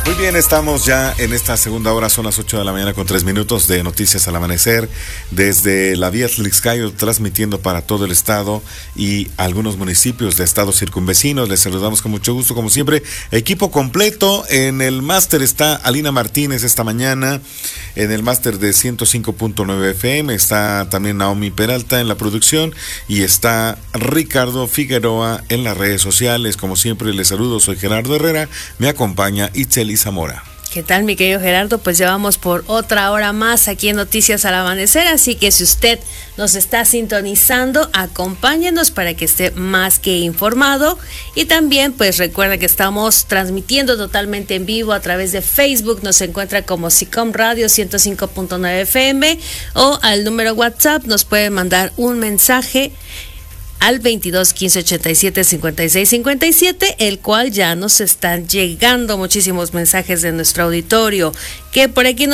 Muy bien, estamos ya en esta segunda hora, son las 8 de la mañana con 3 minutos de Noticias al Amanecer, desde la vía Tlixcayo, transmitiendo para todo el estado y algunos municipios de estados circunvecinos. Les saludamos con mucho gusto, como siempre, equipo completo. En el máster está Alina Martínez esta mañana, en el máster de 105.9 FM, está también Naomi Peralta en la producción y está Ricardo Figueroa en las redes sociales. Como siempre, les saludo, soy Gerardo Herrera, me acompaña Itzeli Zamora. ¿Qué tal, mi querido Gerardo? Pues llevamos por otra hora más aquí en Noticias al Amanecer, así que si usted nos está sintonizando, acompáñenos para que esté más que informado. Y también, pues recuerda que estamos transmitiendo totalmente en vivo a través de Facebook, nos encuentra como SICOM Radio 105.9 FM o al número WhatsApp nos puede mandar un mensaje al 22 15 87 56 57, el cual ya nos están llegando muchísimos mensajes de nuestro auditorio, que por aquí nos